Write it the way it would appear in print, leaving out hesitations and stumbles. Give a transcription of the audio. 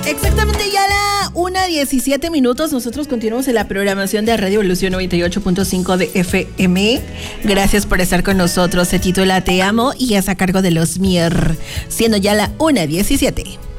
Exactamente ya a la 1:17. Nosotros continuamos en la programación de Radio Evolución 98.5 de FM. Gracias por estar con nosotros. Se titula Te Amo y es a cargo de Los Mier, siendo ya la 1:17.